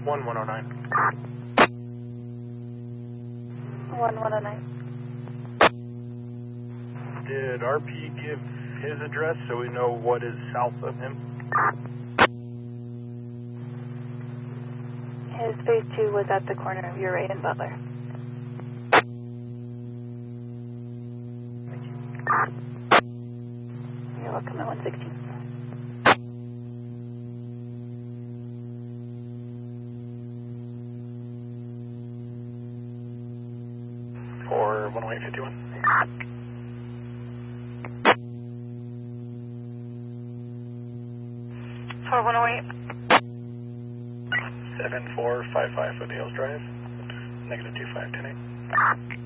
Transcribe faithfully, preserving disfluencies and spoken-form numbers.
one one oh nine. one one oh nine. Did R P give his address so we know what is south of him? His phase two was at the corner of Uray and Butler. Thank you. You're welcome at one sixteen. For one oh eight fifty-one. For one oh eight. seven four five five Foothills Drive. Negative two five ten eight.